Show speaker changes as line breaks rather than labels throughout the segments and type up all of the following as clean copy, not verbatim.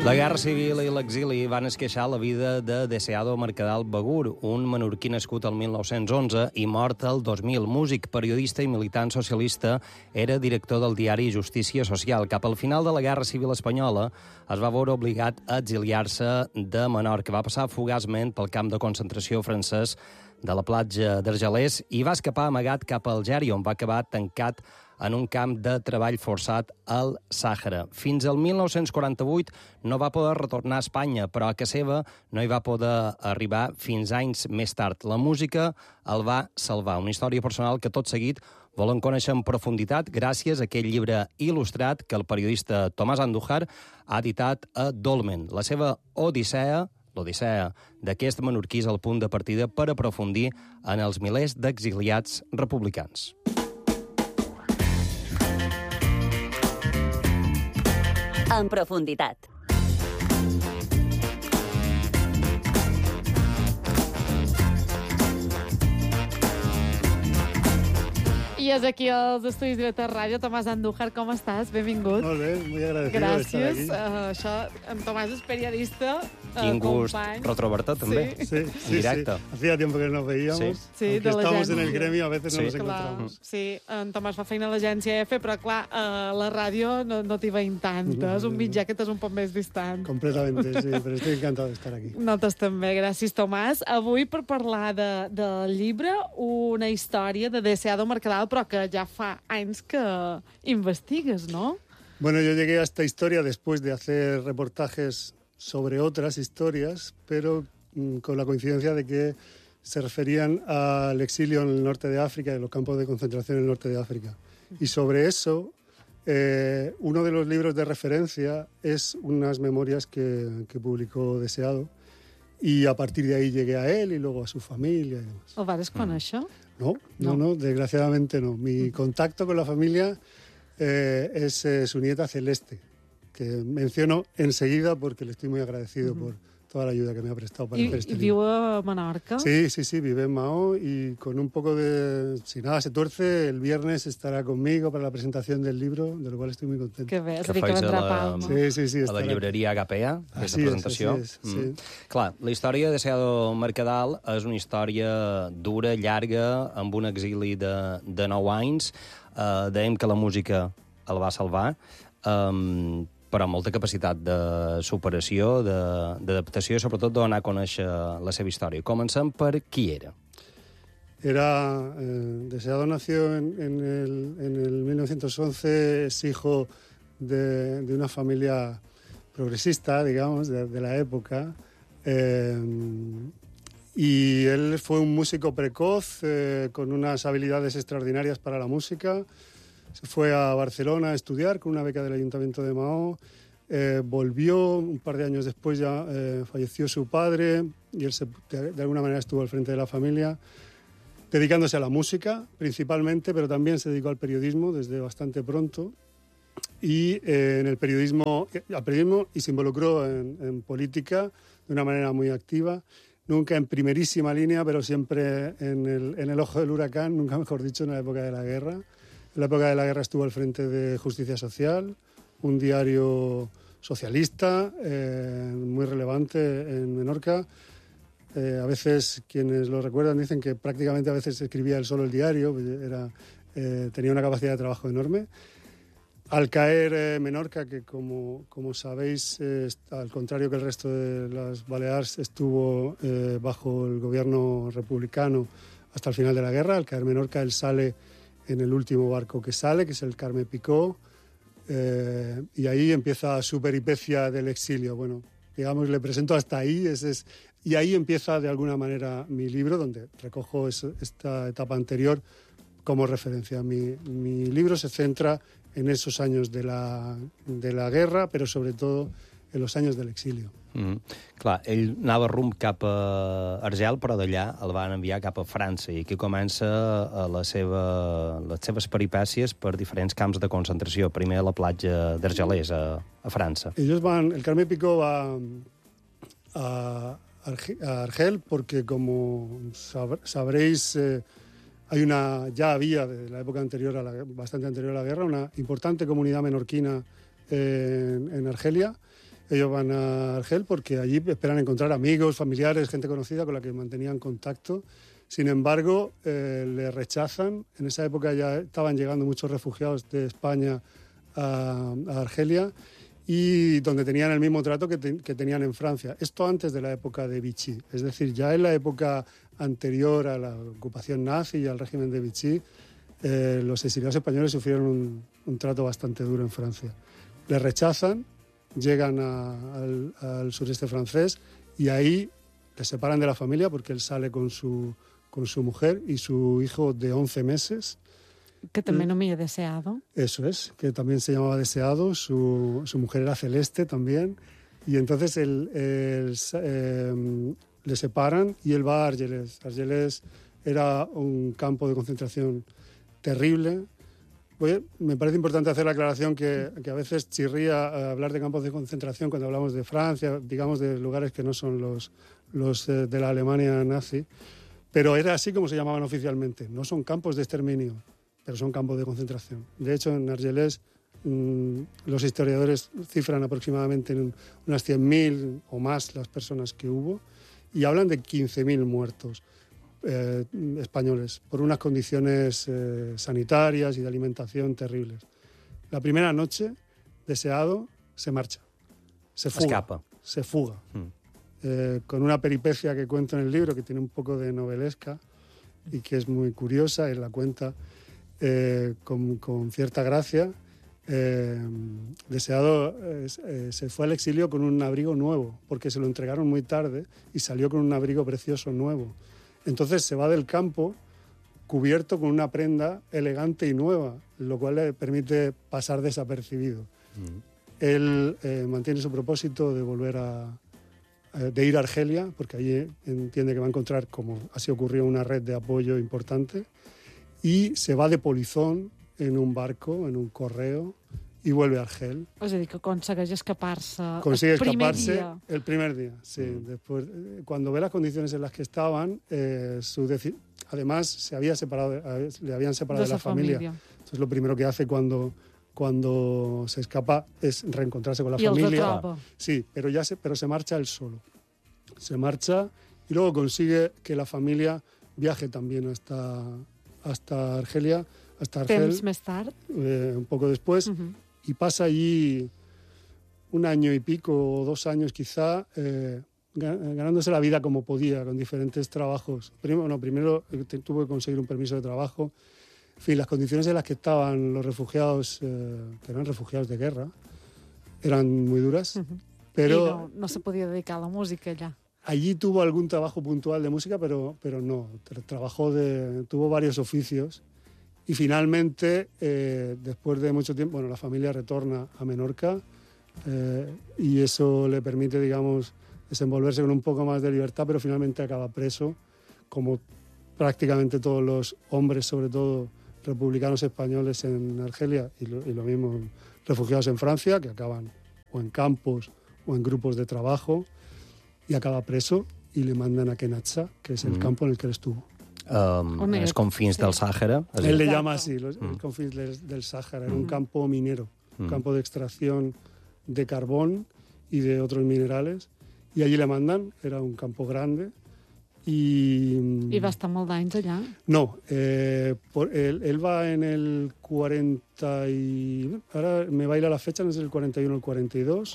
La Guerra Civil i l'exili van esqueixar la vida de Deseado Mercadal Begur, un menorquí nascut el 1911 i mort el 2000. Músic, periodista i militant socialista, era director del diari Justícia Social. Cap al final de la Guerra Civil espanyola es va veure obligat a exiliar-se de Menorca. Va passar fugaçment pel camp de concentració francès de la platja d'Argelers i va escapar amagat cap a Algèria, on va acabar tancat en un camp de treball forçat al Sàhara. Fins al 1948 no va poder retornar a Espanya, però a casa seva no hi va poder arribar fins anys més tard. La música el va salvar. Una història personal que tot seguit volen conèixer en profunditat gràcies a aquell llibre il·lustrat que el periodista Tomàs Andújar ha editat a Dolmen. La seva odissea, l'odissea d'aquest menorquí, és el punt de partida per aprofundir en els milers d'exiliats republicans.
En profunditat.
I és aquí als estudis de Beta Ràdio. Tomàs Andújar, com estàs? Benvingut.
Molt bé, muy agradecido de estar aquí.
Gràcies. En Tomàs és periodista,
Quin gust
company.
retrobar-te, també.
Sí.
Directe.
Hacía tiempo que nos veíamos.
Sí,
Aunque
de
estamos
l'agència.
en el gremio, a veces no
Sí.
nos encontramos.
Sí, en Tomàs fa feina a l'agència EFE, però clar, a la ràdio no t'hi veiem tant. És un mitjà que t'és un poc més distant.
Completamente, sí, pero estoy encantado de estar aquí.
Nosaltres també, gràcies, Tomàs. Avui per parlar del llibre, una història de Deseado Mercadal, però que ja fa anys que investigues, no?
Bueno, yo llegué a esta historia después de hacer reportajes sobre otras historias, pero con la coincidencia de que se referían al exilio en el norte de África, en los campos de concentración en el norte de África. Y sobre eso, uno de los libros de referencia es unas memorias que publicó Deseado, y a partir de ahí llegué a él y luego a su familia y demás.
El vares conèixer?
No, desgraciadamente no. Mi contacto con la familia es su nieta Celeste, que menciono enseguida porque le estoy muy agradecido por toda la ayuda que me ha prestado para hacer este
I
libro.
viu a Menorca?
Sí, vive en Mahó y con un poco de... Si nada se tuerce, el viernes estarà conmigo para la presentación del libro, de lo cual estoy muy contento.
Que bé, és
Que
a dir, que
faig
vendrà
a la-
Palma.
Sí,
A la
estarà.
llibreria HPA, aquesta presentació.
Así es, sí.
Clar, la història de Deseado Mercadal és una història dura, llarga, amb un exili de 9 anys. Dèiem que la música el va salvar, però amb molta capacitat de superació, d'adaptació i sobretot de donar a conèixer la seva història. Comencem per qui era.
Deseado nació en el 1911, es hijo de una familia progresista, digamos, de la época, y él fue un músico precoz, con unas habilidades extraordinarias para la música. Se fue a Barcelona a estudiar con una beca del Ayuntamiento de Mahó. Volvió, un par de años después ya falleció su padre y él de alguna manera estuvo al frente de la familia, dedicándose a la música principalmente, pero también se dedicó al periodismo desde bastante pronto. Y en el periodismo, y se involucró en política de una manera muy activa. Nunca en primerísima línea, pero siempre en el ojo del huracán, nunca mejor dicho, en la época de la guerra. En la época de la guerra estuvo al frente de Justicia Social, un diario socialista muy relevante en Menorca. A veces quienes lo recuerdan dicen que prácticamente a veces escribía él solo el diario, tenía una capacidad de trabajo enorme. Al caer Menorca, que como sabéis, al contrario que el resto de las Baleares, estuvo bajo el gobierno republicano hasta el final de la guerra, al caer Menorca él sale en el último barco que sale, que es el Carme Picó, y ahí empieza su peripecia del exilio. Bueno, digamos, le presento hasta ahí, y ahí empieza de alguna manera mi libro, donde recojo esta etapa anterior como referencia. Mi libro se centra en esos años de la guerra, però sobretot en els anys de l'exilio.
Clar, ell anava rumb cap a Argel, però d'allà el van enviar cap a França, i aquí comença les seves peripècies per diferents camps de concentració. Primer a la platja d'Argelers, a França.
El Carme Picó va a Argel porque, como sabréis, ya había, de la época anterior, bastante anterior a la guerra, una importante comunidad menorquina en Argelia. Ellos van a Argel porque allí esperan encontrar amigos, familiares, gente conocida con la que mantenían contacto. Sin embargo, le rechazan. En esa época ya estaban llegando muchos refugiados de España a Argelia, y donde tenían el mismo trato que tenían en Francia. Esto antes de la época de Vichy. Es decir, ya en la época anterior a la ocupación nazi y al régimen de Vichy, los exiliados españoles sufrieron un trato bastante duro en Francia. Le rechazan, llegan al sureste francés y ahí le separan de la familia porque él sale con su mujer y su hijo de 11 meses.
Que també no m'hi he deseado.
Eso es, que también se llamaba Deseado, su mujer era Celeste también, y entonces le separan y él va a Argelès. Argelès era un campo de concentración terrible. Me parece importante hacer la aclaración que a veces chirría hablar de campos de concentración cuando hablamos de Francia, digamos de lugares que no son los de la Alemania nazi, pero era así como se llamaban oficialmente. No son campos de exterminio, pero son campos de concentración. De hecho, en Argelès los historiadores cifran aproximadamente en unas 100.000 o más las personas que hubo y hablan de 15.000 muertos españoles por unas condiciones sanitarias y de alimentación terribles. La primera noche, Deseado se marcha, se fuga.
Escapa.
Se fuga. Con una peripecia que cuento en el libro que tiene un poco de novelesca y que es muy curiosa, él la cuenta con cierta gracia. Deseado se fue al exilio con un abrigo nuevo porque se lo entregaron muy tarde y salió con un abrigo precioso nuevo. Entonces se va del campo cubierto con una prenda elegante y nueva, lo cual le permite pasar desapercibido. Él mantiene su propósito de volver de ir a Argelia, porque allí entiende que va a encontrar, como así ocurrió, una red de apoyo importante, y se va de polizón en un barco, en un correo, y vuelve a Argel.
És a dir, que aconsegueix escapar-se
Consigue
el primer
escaparse
dia.
el primer día, sí. Después, cuando ve las condiciones en las que estaban, además se había separado, le habían separado de la familia. Entonces lo primero que hace cuando se escapa es reencontrarse con la familia. Sí, pero se marcha él solo. Se marcha y luego consigue que la familia viaje también hasta Argelia, hasta Argel.
Temps més tard.
Un poco después. Y pasa allí un año y pico o 2 años quizá, ganándose la vida como podía, con diferentes trabajos. Primero tuvo que conseguir un permiso de trabajo. En fin, las condiciones en las que estaban los refugiados, que eran refugiados de guerra, eran muy duras. Pero
I no se podia dedicar a la música allà.
Allí tuvo algún trabajo puntual de música, pero no. Tuvo varios oficios. Y finalmente, después de mucho tiempo, la familia retorna a Menorca y eso le permite, digamos, desenvolverse con un poco más de libertad, pero finalmente acaba preso, como prácticamente todos los hombres, sobre todo republicanos españoles en Argelia, y lo mismo refugiados en Francia, que acaban o en campos o en grupos de trabajo, y acaba preso y le mandan a Kenatsa, que es el campo en el que él estuvo.
En els confins del Sàhara.
Él le llama así, los confines del Sáhara. Era un campo minero, un campo de extracción de carbón y de otros minerales. Y allí le mandan, era un campo grande.
I va estar molt d'anys allà?
No, él va en el 40 y... Ahora me baila la fecha, no es el 41 o el 42.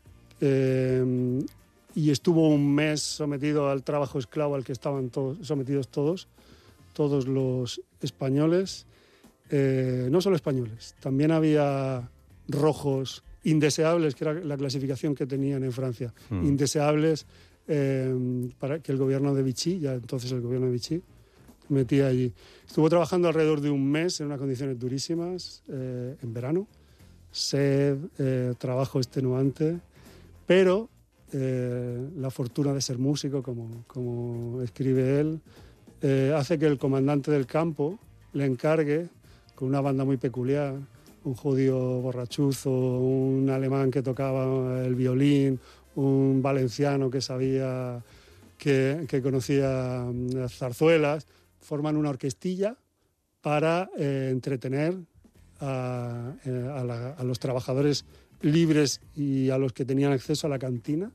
Y estuvo un mes sometido al trabajo esclavo al que estaban sometidos todos los españoles, no solo españoles, también había rojos indeseables, que era la clasificación que tenían en Francia, indeseables para que el gobierno de Vichy, ya entonces el gobierno de Vichy, metía allí. Estuvo trabajando alrededor de un mes en unas condiciones durísimas, en verano, sed, trabajo extenuante, pero la fortuna de ser músico, como escribe él, hace que el comandante del campo le encargue, con una banda muy peculiar, un judío borrachuzo, un alemán que tocaba el violín, un valenciano que sabía, que conocía las zarzuelas, forman una orquestilla para entretener a los trabajadores libres y a los que tenían acceso a la cantina,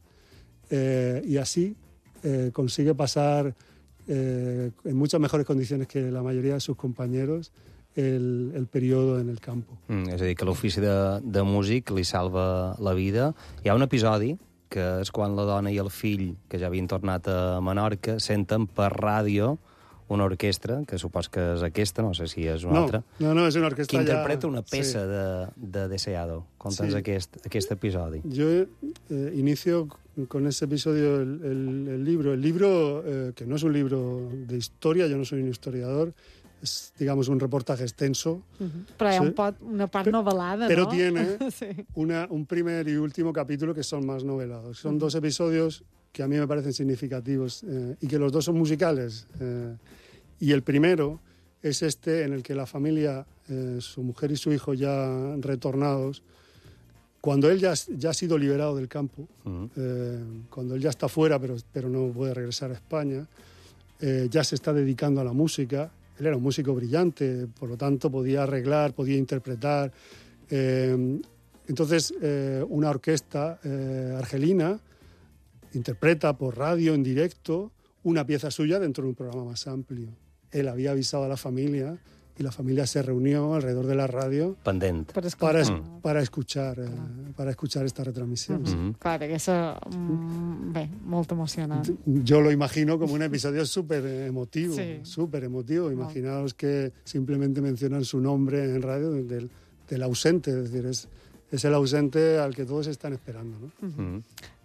y así consigue pasar en muchas mejores condiciones que la mayoría de sus compañeros el periodo en el campo.
És a dir, que l'ofici de músic li salva la vida. Hi ha un episodi que és quan la dona i el fill, que ja havien tornat a Menorca, senten per ràdio una orquestra, que supos que és aquesta, no sé si és una altra,
No, és una orquestra
que interpreta una
sí.
peça de Deseado. Conta'ns aquest episodi.
Yo inicio con ese episodio el libro. El libro, que no es un libro de historia, yo no soy un historiador, es, digamos, un reportaje extenso.
Però hi ha
Sí.
una part novel·lada,
Pero
no?
tiene
Sí.
un primer y último capítulo que son más novelados. Son dos episodios que a mí me parecen significativos y que los dos son musicales. Y el primero es este en el que la familia, su mujer y su hijo ya retornados, cuando él ya ha sido liberado del campo, cuando él ya está fuera pero no puede regresar a España, ya se está dedicando a la música. Él era un músico brillante, por lo tanto podía arreglar, podía interpretar. Entonces, una orquesta argelina interpreta por radio en directo una pieza suya dentro de un programa más amplio. Él había avisado a la familia y la familia se reunió alrededor de la radio
Pendent.
para escuchar esta retransmisión.
Clar, que és bé, molt emocionant.
Yo lo imagino como un episodio súper emotivo,
Sí.
súper emotivo. Imaginaos que simplemente mencionan su nombre en radio del ausente, es decir, es el ausente al que todos están esperando, ¿no?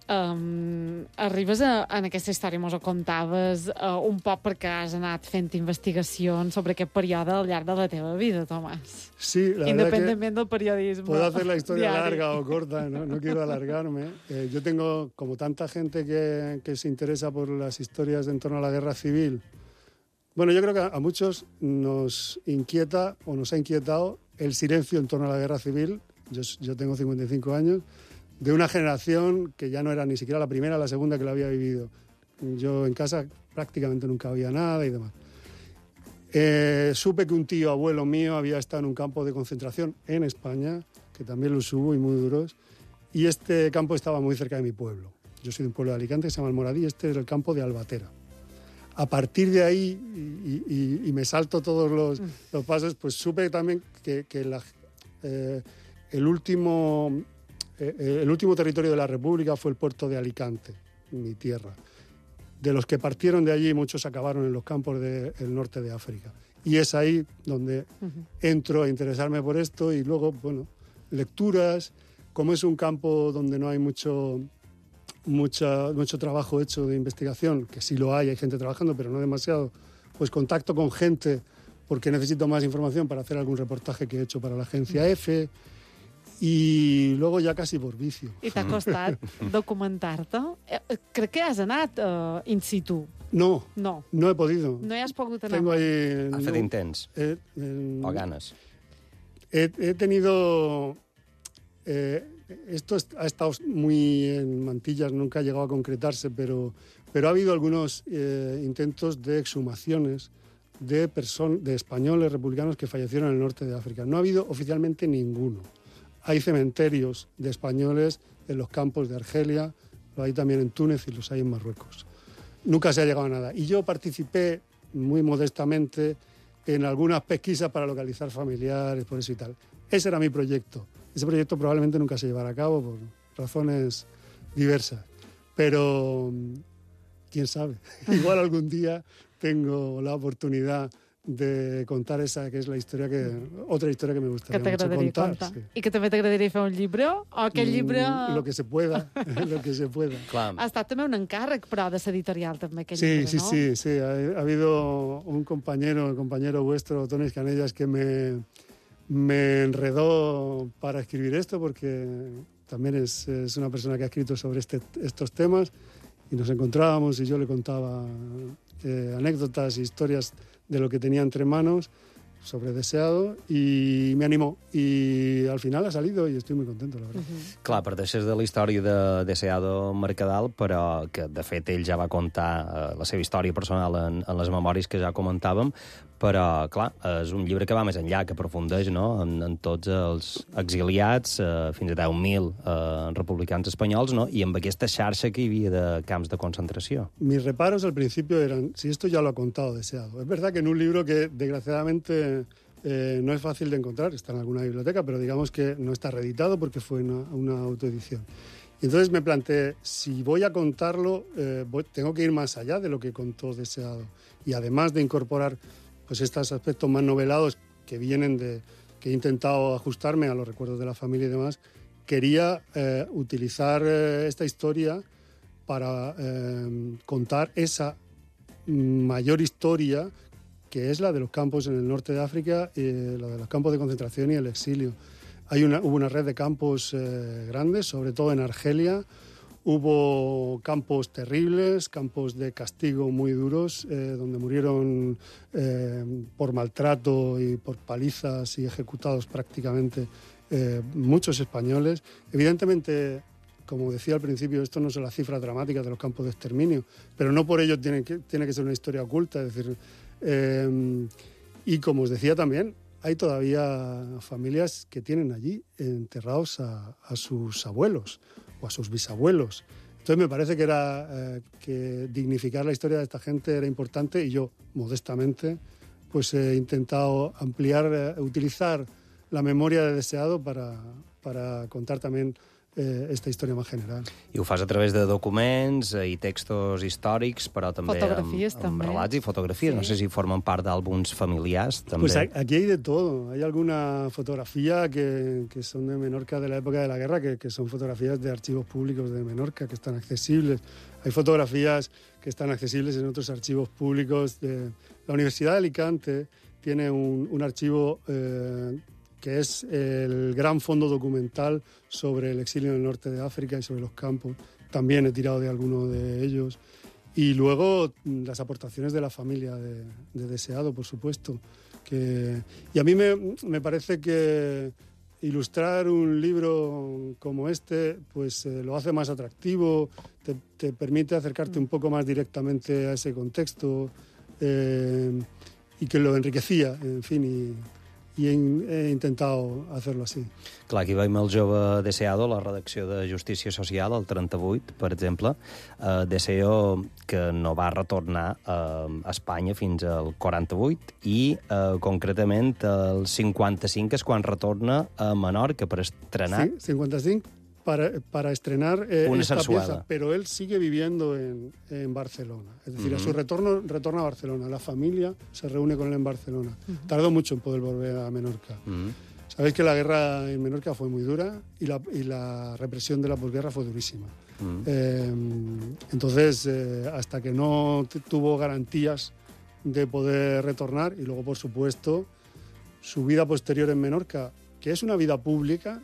Arribes en aquesta història, mos ho contaves un poc perquè has anat fent investigacions sobre aquest període al llarg de la teva vida, Tomàs.
Sí, la verdad
Independentment del periodisme.
puedo hacer la historia
diari.
larga o corta, no quiero alargarme. Yo tengo, como tanta gente que se interesa por las historias en torno a la guerra civil, bueno, yo creo que a muchos nos inquieta o nos ha inquietado el silencio en torno a la guerra civil. Yo tengo 55 años, de una generación que ya no era ni siquiera la primera, la segunda que la había vivido. Yo en casa prácticamente nunca había nada y demás. Supe que un tío abuelo mío había estado en un campo de concentración en España, que también los hubo y muy duros, y este campo estaba muy cerca de mi pueblo. Yo soy de un pueblo de Alicante que se llama Almoradí, este es el campo de Albatera. A partir de ahí, y me salto todos los pasos, pues supe también que el último territorio de la República fue el puerto de Alicante, mi tierra. De los que partieron de allí, muchos acabaron en los campos del norte de África. Y es ahí donde entro a interesarme por esto y luego, bueno, lecturas. Como es un campo donde no hay mucho trabajo hecho de investigación, que sí lo hay gente trabajando, pero no demasiado, pues contacto con gente porque necesito más información para hacer algún reportaje que he hecho para la agencia EFE. I luego ja quasi por vicio.
I t'ha costat documentar-te? Crec que has anat in situ.
No,
No.
no he podido.
No hi has pogut anar.
Tengo ahí...
Ha fet intents, o ganes.
He tenido... esto ha estado muy en mantillas, nunca ha llegado a concretarse, pero ha habido algunos intentos de exhumaciones de españoles republicanos que fallecieron en el norte de África. No ha habido oficialmente ninguno. Hay cementerios de españoles en los campos de Argelia, lo hay también en Túnez y los hay en Marruecos. Nunca se ha llegado a nada. Y yo participé muy modestamente en algunas pesquisas para localizar familiares, por eso y tal. Ese era mi proyecto. Ese proyecto probablemente nunca se llevará a cabo por razones diversas. Pero, quién sabe, igual algún día tengo la oportunidad de contar esa, que és otra historia que me gustaría mucho contar. Sí.
I que també t'agradaria fer un llibre? O aquest llibre...
Lo que se pueda, lo que se pueda.
Clar,
Ha estat també un encàrrec, però, de l'editorial, també, aquest
Sí,
llibre, no?
sí. Ha habido un compañero, el compañero vuestro, Tony Canellas, que me enredó para escribir esto, porque también es una persona que ha escrito sobre estos temas, y nos encontrábamos y yo le contaba anécdotas e historias de lo que tenía entre manos sobre Deseado, y me animó. Y al final ha salido y estoy muy contento, la verdad.
clar, parteixes de la història de Deseado Mercadal, però que, de fet, ell ja va contar la seva història personal en les memòries que ja comentàvem, Però, clar, és un llibre que va més enllà, que aprofundeix, no?, en tots els exiliats, fins a 10.000 republicans espanyols, no?, i amb aquesta xarxa que hi havia de camps de concentració.
Mis reparos al principio eran, si esto ya lo ha contado Deseado. Es verdad que en un libro que, desgraciadamente, no es fácil de encontrar, está en alguna biblioteca, pero digamos que no está reeditado porque fue una autoedición. Y entonces me planteé, si voy a contarlo, tengo que ir más allá de lo que contó Deseado. Y además de incorporar pues estos aspectos más novelados que vienen de que he intentado ajustarme a los recuerdos de la familia y demás, quería utilizar esta historia para contar esa mayor historia que es la de los campos en el norte de África, la de los campos de concentración y el exilio. Hubo una red de campos grandes, sobre todo en Argelia. Hubo campos terribles, campos de castigo muy duros, donde murieron por maltrato y por palizas y ejecutados prácticamente muchos españoles. Evidentemente, como decía al principio, esto no son las cifras dramáticas de los campos de exterminio, pero no por ello tiene que ser una historia oculta. Es decir, y como os decía también, hay todavía familias que tienen allí enterrados a sus abuelos o a sus bisabuelos. Entonces me parece que dignificar la historia de esta gente era importante y yo, modestamente, pues he intentado utilizar la memoria de Deseado para contar también esta història més general.
I ho fas a través de documents i textos històrics, però també amb relats i fotografies. Sí. No sé si formen part d'àlbums familiars, també.
Pues aquí hay de todo. Hay alguna fotografía que son de Menorca de la época de la guerra, que son fotografías de archivos públicos de Menorca, que están accesibles. Hay fotografías que están accesibles en otros archivos públicos. La Universidad de Alicante tiene un archivo que es el gran fondo documental sobre el exilio en el norte de África y sobre los campos. También he tirado de alguno de ellos. Y luego las aportaciones de la familia de Deseado, por supuesto. Y a mí me parece que ilustrar un libro como este pues lo hace más atractivo, te permite acercarte un poco más directamente a ese contexto y que lo enriquecía, en fin, i he intentat fer-lo així.
Clar, aquí veiem el jove Deseado, la redacció de Justícia Social, el 38, per exemple. Deseado, que no va retornar a Espanya fins al 48 i, concretament, el 55 és quan retorna a Menorca per estrenar...
Sí, 55 para estrenar esta pieza, pero él sigue viviendo en Barcelona. Es decir, a su retorno retorna a Barcelona. La familia se reúne con él en Barcelona. Tardó mucho en poder volver a Menorca. Sabéis que la guerra en Menorca fue muy dura y la represión de la posguerra fue durísima. Entonces, hasta que no tuvo garantías de poder retornar, y luego, por supuesto, su vida posterior en Menorca, que es una vida pública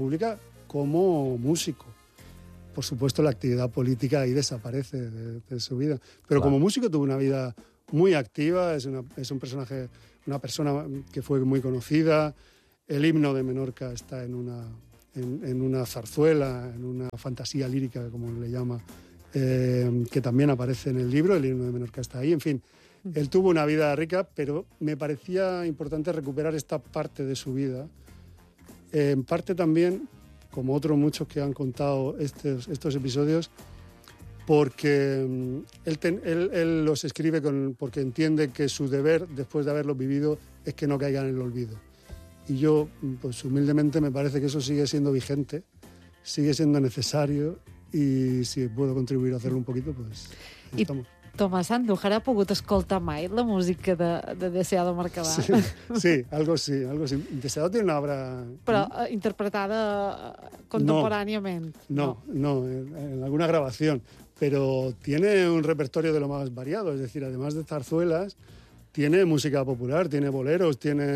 como músico. Por supuesto, la actividad política ahí desaparece de su vida. Pero como músico tuvo una vida muy activa, es un personaje, una persona que fue muy conocida. El himno de Menorca está en una zarzuela, en una fantasía lírica, como le llama, que también aparece en el libro. El himno de Menorca está ahí. En fin, él tuvo una vida rica, pero me parecía importante recuperar esta parte de su vida. En parte también, como otros muchos que han contado estos episodios, porque él los escribe porque entiende que su deber, después de haberlos vivido, es que no caigan en el olvido. Y yo, pues humildemente, me parece que eso sigue siendo vigente, sigue siendo necesario, y si puedo contribuir a hacerlo un poquito, pues estamos.
Tomàs Andújar ha pogut escoltar mai la música de Deseado Mercadal?
Sí, algo sí. Deseado tiene una obra...
Però interpretada contemporàniament.
No, en alguna grabación. Pero tiene un repertorio de lo más variado. Es decir, además de zarzuelas, tiene música popular, tiene boleros,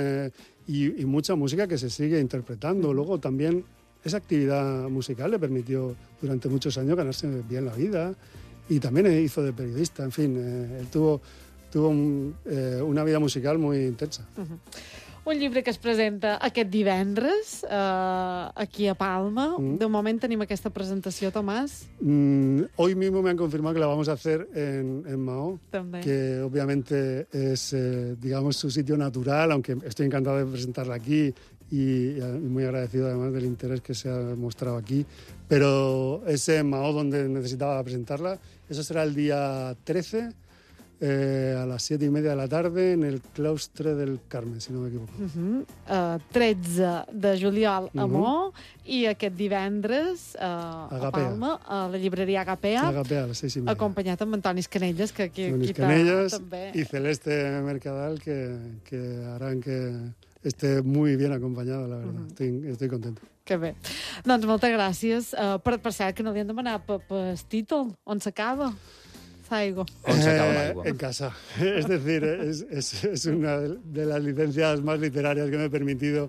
y mucha música que se sigue interpretando. Luego también esa actividad musical le permitió durante muchos años ganarse bien la vida. Y también hizo de periodista, en fin, él tuvo una vida musical muy intensa.
Un llibre que es presenta aquest divendres, aquí a Palma. De moment tenim aquesta presentació, Tomàs.
Hoy mismo me han confirmado que la vamos a hacer en Mahó,
También.
que obviamente es, digamos, su sitio natural, aunque estoy encantado de presentarla aquí y muy agradecido además del interés que se ha mostrado aquí. Pero es en Mahó donde necesitaba presentarla. Eso será el día 13, a las 7:30 de la tarde, en el claustre del Carmen, si no me equivoco.
13 de juliol a Mahó i aquest divendres a
Agapea.
Palma, a la llibreria Agapea,
Agapea a las 6:30.
acompanyat amb Antoni Canelles, que aquí
Luis Canellas
també...
y Celeste Mercadal, que harán que esté muy bien acompañado, la verdad. Estoy contento.
Que bé. Doncs moltes gràcies. Per cert, que no li han demanat pel títol. On s'acaba? Saigo.
On s'acaba l'aigua?
En casa. Es decir, es una de las licencias más literarias que me he permitido.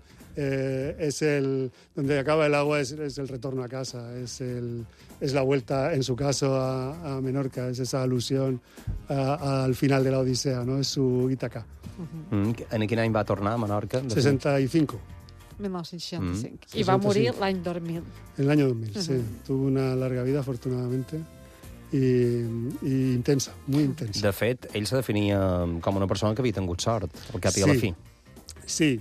Donde acaba el agua es el retorno a casa, es la vuelta, en su caso, a Menorca, es esa alusión al final de la Odisea, ¿no? Es su Ítaca.
En quin any va tornar a Menorca?
65.
1965. I va morir l'any 2000.
En el año 2000, sí. Tuvo una larga vida, afortunadamente, y intensa, muy intensa.
De fet, ell se definia com una persona que havia tingut sort, al cap i a la fi.
Sí.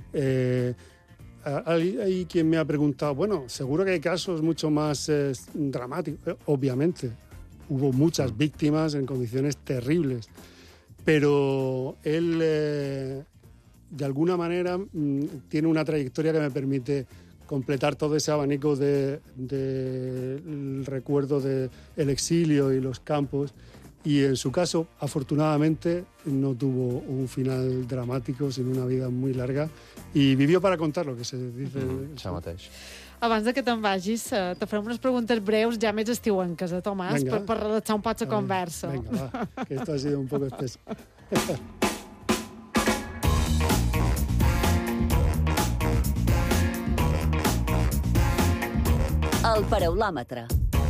Hay quien me ha preguntado, bueno, seguro que hay casos mucho más dramáticos. Obviamente, hubo muchas víctimas en condiciones terribles, pero él, de alguna manera, tiene una trayectoria que me permite completar todo ese abanico del recuerdo del exilio y los campos. Y en su caso, afortunadamente, no tuvo un final dramático, sino una vida muy larga. Y vivió para contar lo que se dice.
Això mateix.
Abans de que te'n vagis, te farem unes preguntes breus, ja més estiuenques, Tomàs,
Venga.
per relaxar un poc la conversa.
Venga, va, que esto ha sido un poco espeso.
El paraulòmetre.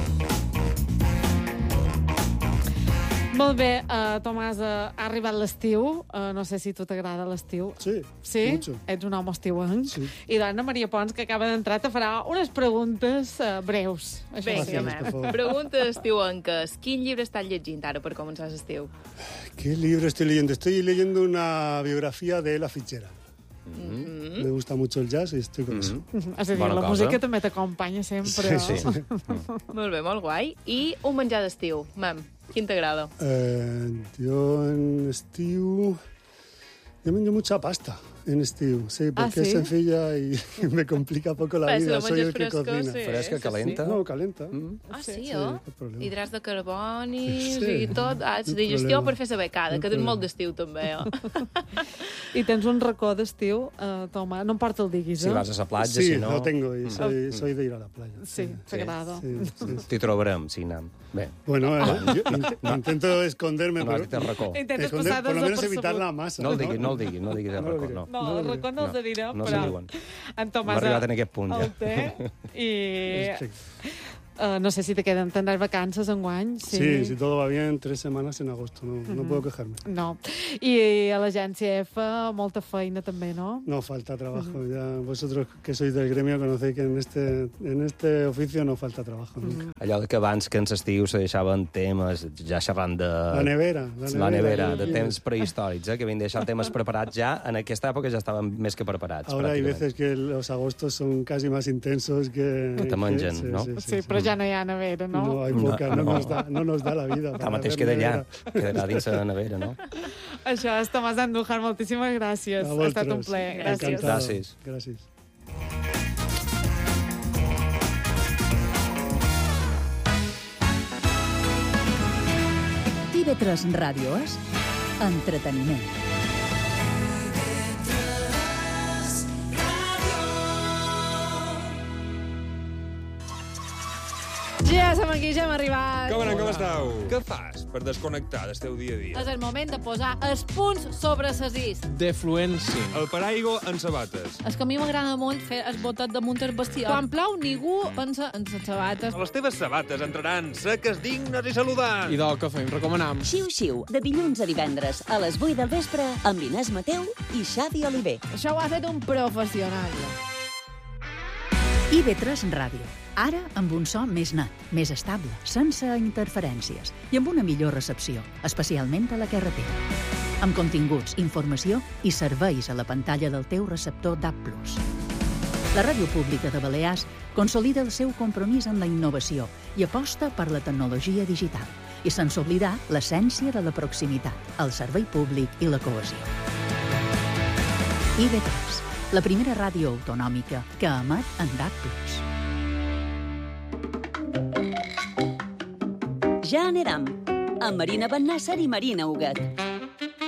Molt bé, Tomàs, ha arribat l'estiu. No sé si a tu t'agrada l'estiu.
Sí,
Sí?
mucho.
Ets un home estiuenc.
Sí.
I l'Anna Maria Pons, que acaba d'entrar, te farà unes preguntes breus. Això
Vinga,
sí.
Gràcies, per favor.
Preguntes estiuenques. Quin llibre estàs llegint ara per començar l'estiu?
¿Qué libro estoy leyendo? Estoy leyendo una biografía de Ella Fitzgerald. Me gusta mucho el jazz y estoy con eso.
És a dir,
Bona
la
cosa.
música també t'acompanya sempre.
Sí, sí.
Molt bé, molt guai. I un menjar d'estiu. Mam, quin t'agrada?
Yo en Steve... Yo menjo mucha pasta en Steve, sí, porque es
¿sí?
sencilla y me complica poco la
Però si
vida.
la
Soy el
menges
que
fresca,
cocina.
sí.
Fresca, calenta?
No, calenta.
Ah, sí,
Sí,
oh?
cap problema.
Hidrats de carbonis
Sí,
i tot. Ah,
no
digestió
problema.
per fer la becada,
No
que tens
problema.
molt d'estiu també, oh?
I tens un racó d'estiu, Tomàs, no em porta el diguis,
Si vas a la platja,
Sí,
si no...
lo tengo y soy de ir a la playa.
Sí, t'agrada.
Sí, sí, sí.
T'hi trobarem, si anem. Bé,
Bueno, yo intento esconderme,
no has dit el
pero...
racó.
Intentes passar
por lo menos
desapercebut.
evitar la masa.
No el diguis, no el diguis el
No lo
racó,
diré.
no.
No, el racó no els direm,
no
però
se diuen.
en
No
Tomàs
he arribat en aquest punt, ja.
el té i
Perfecto.
no sé si te queden, tindràs vacances enguany.
Sí, si todo va bien, 3 semanas en agosto. No puedo quejarme.
No. I a l'agència F, molta feina també, no?
No falta trabajo. Ya vosotros que sois del gremio conocéis que en este oficio no falta trabajo nunca.
Allò que abans que en l'estiu se deixaven temes, ja xerrant de...
La nevera.
La nevera, de
Y-
temps prehistòrics, que havien deixat temes preparats ja. En aquesta època ja estaven més que preparats,
Ahora hay
pràcticament.
veces que los agostos son casi más intensos que...
Que te mangen,
sí,
¿no?
Sí, però ja no hi ha nevera, no?
No, hay
No,
poca, no,
no.
no nos da la vida. para
Tanmateix
hacer
queda allà,
nevera.
quedarà dins la nevera, no?
Això és Tomàs Andújar, moltíssimes gràcies.
A
Ha estat un
vosotros.
plaer. Gràcies.
Encantado.
Gràcies.
Gràcies.
TV3 Ràdio és entreteniment.
Ja som aquí, ja hem arribat.
Com estàu? Què fas per desconnectar del teu dia a dia?
És el moment de posar els punts sobre les is.
Defluència.
El paraigua en sabates.
És que a mi m'agrada molt fer el botet damunt el vestidor. Quan plou, ningú pensa en les sabates.
Les teves sabates entraran seques, dignes i saludants.
I del que fem, recomanam.
Xiu-xiu, de dilluns a divendres, a les 8 del vespre, amb Inés Mateu i Xavi Oliver.
Això ho ha fet un professional.
IB3 Ràdio. Ara amb un so més net, més estable, sense interferències i amb una millor recepció, especialment a la carretera. Amb continguts, informació i serveis a la pantalla del teu receptor DAB+. La Ràdio Pública de Balears consolida el seu compromís amb la innovació i aposta per la tecnologia digital, i sense oblidar l'essència de la proximitat, el servei públic i la cohesió. IB3, la primera ràdio autonòmica que emet en DAB+. Ja anirem, amb Marina Bennàsser i Marina Huguet.